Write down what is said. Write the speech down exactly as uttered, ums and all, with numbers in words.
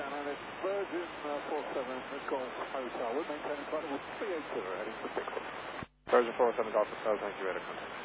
Skyline, it's Virgin uh, four seven Golf Hotel. We're maintaining flight level three eight zero heading for Bigfoot. Virgin four seven Golf Hotel, thank you, radar contact.